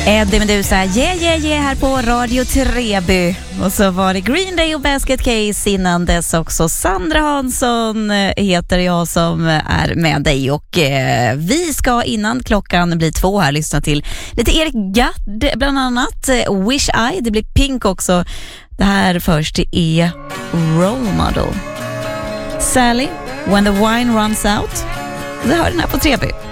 Eddie Meduza, yeah här på Radio Treby. Och så var det Green Day och Basket Case innan dess också. Sandra Hansson heter jag som är med dig. Och vi ska innan klockan blir 2 här lyssna till lite Eric Gadd bland annat. Wish I, det blir Pink också. Det här först är Role Model. Sally, When the Wine Runs Out. Det hör den här på Treby.